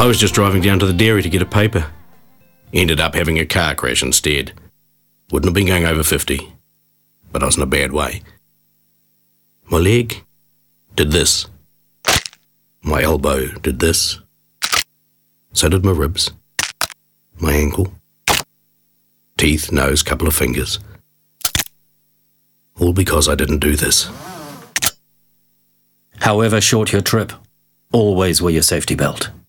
I was just driving down to the dairy to get a paper. Ended up having a car crash instead. Wouldn't have been going over 50, but I was in a bad way. My leg did this. My elbow did this. So did my ribs. My ankle. Teeth, nose, couple of fingers. All because I didn't do this. However short your trip, always wear your safety belt.